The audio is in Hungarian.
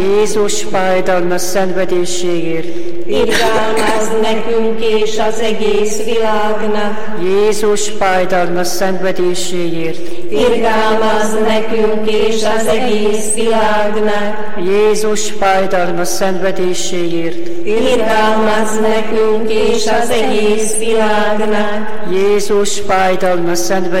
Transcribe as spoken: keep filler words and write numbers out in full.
Jézus fájdalmas szenvedéséért, irgalmazz nekünk és az egész világnak. Jézus fájdalmas szenvedéséért, irgalmazz nekünk és az egész világnak. Jézus fájdalmas szenvedéséért, irgalmazz nekünk és az egész világnak. Jézus fájdalmas szenvedéséért,